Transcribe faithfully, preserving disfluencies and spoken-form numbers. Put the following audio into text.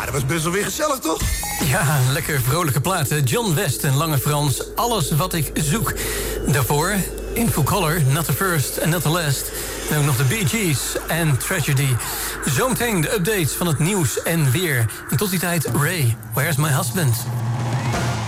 dat was best wel weer gezellig, toch? Ja, lekker vrolijke platen. John West en Lange Frans, alles wat ik zoek. Daarvoor, in full color, not the first and not the last. En ook nog de Bee Gees en Tragedy. Zometeen de updates van het nieuws en weer. En tot die tijd, Ray, Where's My Husband?